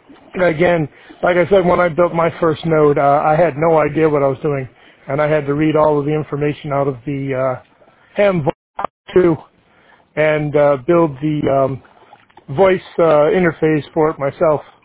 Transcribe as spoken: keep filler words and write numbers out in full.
Again, like I said, when I built my first node, uh, I had no idea what I was doing, and I had to read all of the information out of the uh, Ham Voice two and uh, build the um, voice uh, interface for it myself.